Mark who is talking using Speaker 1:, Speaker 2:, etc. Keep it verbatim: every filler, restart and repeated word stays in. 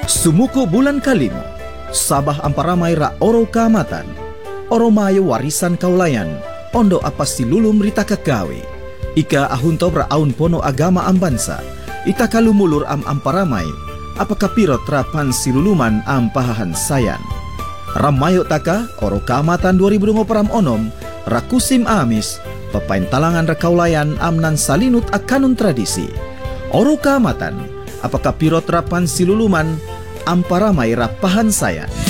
Speaker 1: Sumuko bulan kalimo, sabah amparamay ra oro kaamatan, oro mayo warisan kaulayan, ondo apa silulum rita kagawe. Ika ahuntob ra aun pono agama ambansa, ita kalumulur am amparamay, apakah pirot rapan siluluman am pahahan sayan. Ramayo taka, oro kaamatan dua ribu dua puluh onom, rakusim amis, papain talangan ra kaulayan amnan salinut akanun tradisi. Oro kaamatan, apakah pirot rapan siluluman amparamay rapahan sayan.